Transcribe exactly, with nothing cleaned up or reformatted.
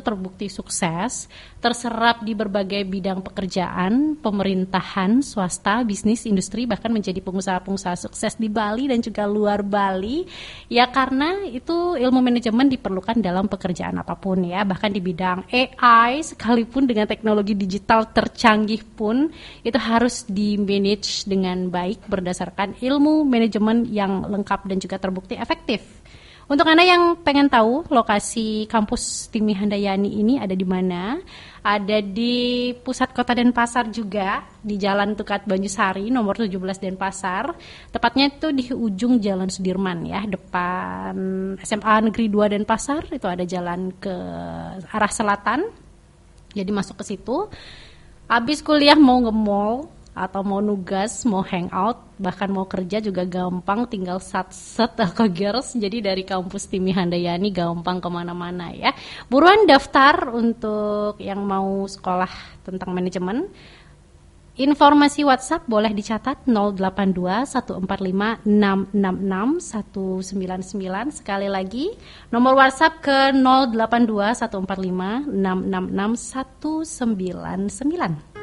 terbukti sukses, terserap di berbagai bidang pekerjaan, pemerintahan, swasta, bisnis, industri, bahkan menjadi pengusaha-pengusaha sukses di Bali dan juga luar Bali. Ya karena itu ilmu manajemen diperlukan dalam pekerjaan apapun ya, bahkan di bidang A I sekalipun dengan teknologi digital tercanggih pun itu harus di-manage dengan baik berdasarkan ilmu manajemen yang lengkap dan juga terbukti efektif. Untuk Anda yang pengen tahu lokasi kampus Timi Handayani ini ada di mana, ada di pusat kota Denpasar juga, di Jalan Tukat Banjusari nomor tujuh belas Denpasar. Tepatnya itu di ujung Jalan Sudirman ya, depan S M A Negeri dua Denpasar, itu ada jalan ke arah selatan. Jadi masuk ke situ. Habis kuliah mau nge-mall atau mau nugas, mau hangout, bahkan mau kerja juga gampang, tinggal sat-set ke Gers. Jadi dari kampus Timi Handayani gampang kemana-mana ya. Buruan daftar untuk yang mau sekolah tentang manajemen. Informasi WhatsApp boleh dicatat nol delapan dua satu empat lima enam enam enam satu sembilan sembilan. Sekali lagi nomor WhatsApp ke nol delapan dua satu empat lima enam enam enam satu sembilan sembilan.